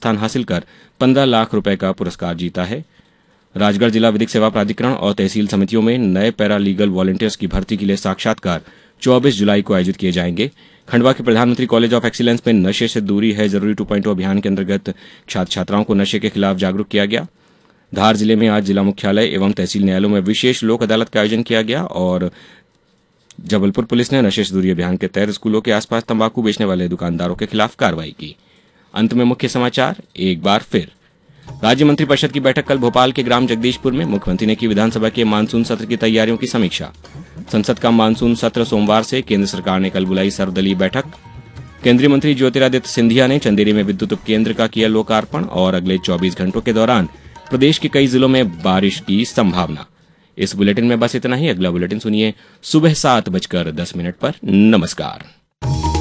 स्थान हासिल कर 15 लाख रुपए का पुरस्कार जीता है। राजगढ़ जिला विधिक सेवा प्राधिकरण और तहसील समितियों में नए पैरालीगल वॉलंटियर्स की भर्ती के लिए साक्षात्कार 24 जुलाई को आयोजित किए जाएंगे। खंडवा के प्रधानमंत्री कॉलेज ऑफ एक्सीलेंस में नशे से दूरी है जरूरी 2.0 अभियान के अंतर्गत छात्र छात्राओं को नशे के खिलाफ जागरूक किया गया। धार जिले में आज जिला मुख्यालय एवं तहसील न्यायालयों में विशेष लोक अदालत का आयोजन किया गया और जबलपुर पुलिस ने नशे से दूरी अभियान के तहत स्कूलों के आसपास तंबाकू बेचने वाले दुकानदारों के खिलाफ कार्रवाई की। अंत में मुख्य समाचार एक बार फिर। राज्य मंत्रिपरिषद की बैठक कल भोपाल के ग्राम जगदीशपुर में। मुख्यमंत्री ने की विधानसभा के मानसून सत्र की तैयारियों की समीक्षा। संसद का मानसून सत्र सोमवार से, केंद्र सरकार ने कल बुलाई सर्वदलीय बैठक। केंद्रीय मंत्री ज्योतिरादित्य सिंधिया ने चंदेरी में विद्युत उपकेंद्र का किया लोकार्पण और अगले 24 घंटों के दौरान प्रदेश के कई जिलों में बारिश की संभावना। इस बुलेटिन में बस इतना ही। अगला बुलेटिन सुनिए सुबह 7:10 पर। नमस्कार।